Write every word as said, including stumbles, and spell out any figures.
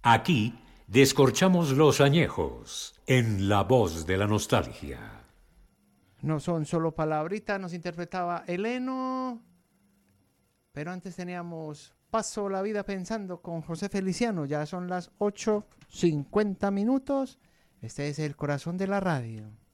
Aquí descorchamos los añejos en La Voz de la Nostalgia. No son solo palabritas, nos interpretaba Eleno. Pero antes teníamos Paso la vida pensando con José Feliciano. Ya son las ocho cincuenta minutos. Este es el corazón de la radio.